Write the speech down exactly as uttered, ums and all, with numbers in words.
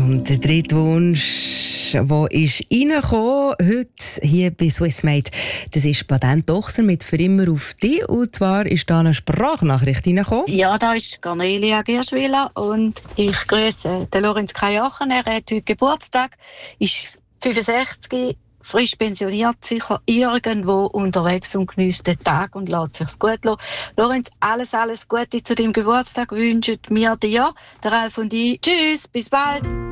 Und der dritte Wunsch, der ist reingekommen, heute hier bei Swissmade, das ist Patent Ochser mit «Für immer auf dich». Und zwar ist da eine Sprachnachricht reingekommen. Ja, da ist Cornelia Gierschwiller und ich grüße den Lorenz Kajachen. Er hat heute Geburtstag, ist fünfundsechzig, frisch pensioniert, sicher irgendwo unterwegs und genießt den Tag und lässt sich's gut lassen. Lorenz, alles, alles Gute zu deinem Geburtstag wünschen wir dir, der Ralf und ich. Tschüss, bis bald.